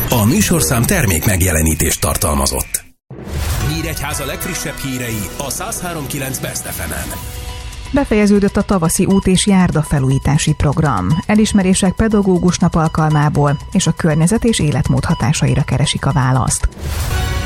A műsorszám termék megjelenítést tartalmazott. Nyíregyháza legfrissebb hírei a 103.9 Best FM-en. Befejeződött a tavaszi út- és járdafelújítási program. Elismerések pedagógus nap alkalmából és a környezet és életmód hatásaira keresik a választ.